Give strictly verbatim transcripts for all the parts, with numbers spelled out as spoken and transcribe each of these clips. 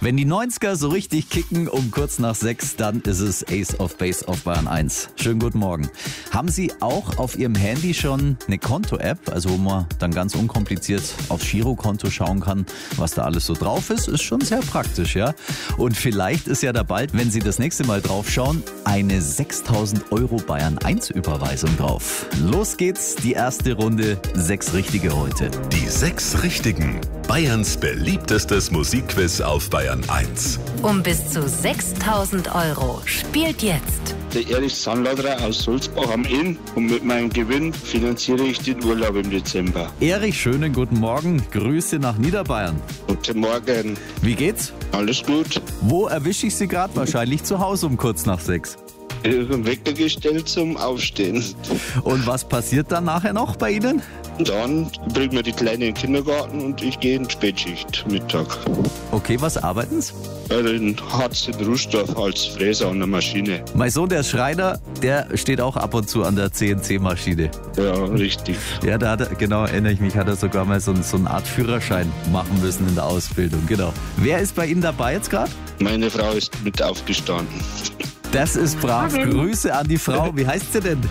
Wenn die neunziger so richtig kicken um kurz nach sechs, dann ist es Ace of Base auf Bayern eins. Schönen guten Morgen. Haben Sie auch auf Ihrem Handy schon eine Konto-App, also wo man dann ganz unkompliziert aufs Girokonto schauen kann, was da alles so drauf ist? Ist schon sehr praktisch, ja? Und vielleicht ist ja da bald, wenn Sie das nächste Mal drauf schauen, eine sechstausend Euro Bayern eins Überweisung drauf. Los geht's, die erste Runde, sechs Richtige heute. Die sechs Richtigen. Bayerns beliebtestes Musikquiz auf Bayern eins. Um bis zu sechstausend Euro. Spielt jetzt. Der Erich Sandladerer aus Sulzbach am Inn und mit meinem Gewinn finanziere ich den Urlaub im Dezember. Erich, schönen guten Morgen. Grüße nach Niederbayern. Guten Morgen. Wie geht's? Alles gut. Wo erwische ich Sie gerade? Wahrscheinlich zu Hause um kurz nach sechs. Ich habe einen Wecker gestellt zum Aufstehen. Und was passiert dann nachher noch bei Ihnen? Und dann bringen wir die Kleine in den Kindergarten und ich gehe in die Spätschicht Mittag. Okay, was arbeiten Sie? In Harz in Rußdorf als Fräser an der Maschine. Mein Sohn, der Schreiner, der steht auch ab und zu an der C N C-Maschine. Ja, richtig. Ja, da hat er, genau, erinnere ich mich, hat er sogar mal so, so eine Art Führerschein machen müssen in der Ausbildung, genau. Wer ist bei Ihnen dabei jetzt gerade? Meine Frau ist mit aufgestanden. Das ist brav. Grüße an die Frau. Wie heißt sie denn?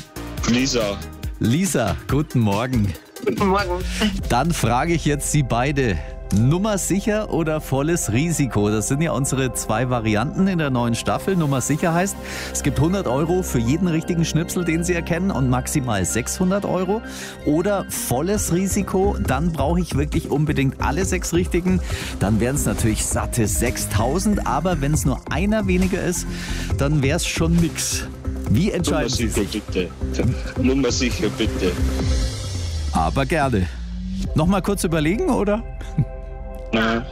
Lisa. Lisa, guten Morgen. Guten Morgen. Dann frage ich jetzt Sie beide. Nummer sicher oder volles Risiko? Das sind ja unsere zwei Varianten in der neuen Staffel. Nummer sicher heißt, es gibt hundert Euro für jeden richtigen Schnipsel, den Sie erkennen, und maximal sechshundert Euro. Oder volles Risiko, dann brauche ich wirklich unbedingt alle sechs richtigen. Dann wären es natürlich satte sechstausend, aber wenn es nur einer weniger ist, dann wäre es schon nix. Wie entscheiden Sie Nummer sicher, sich? bitte. Nummer sicher, bitte. Aber gerne. Nochmal kurz überlegen, oder? Nein.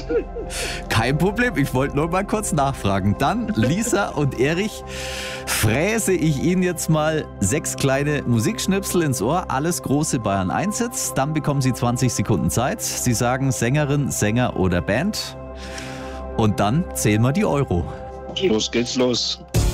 Kein Problem, ich wollte nur mal kurz nachfragen. Dann, Lisa und Erich, fräse ich Ihnen jetzt mal sechs kleine Musikschnipsel ins Ohr, alles große Bayern eins Hits. Dann bekommen Sie zwanzig Sekunden Zeit. Sie sagen Sängerin, Sänger oder Band. Und dann zählen wir die Euro. Los geht's los.